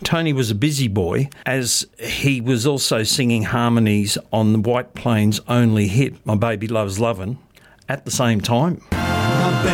Tony was a busy boy, as he was also singing harmonies on the White Plains' only hit, My Baby Loves Lovin', at the same time.